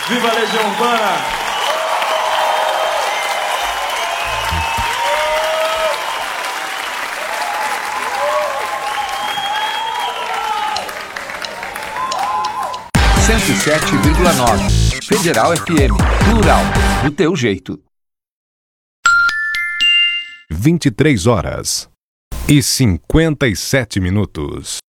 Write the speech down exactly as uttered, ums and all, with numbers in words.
Viva a Legião Urbana! cento e sete vírgula nove Federal F M, plural, do teu jeito. vinte e três horas e cinquenta e sete minutos.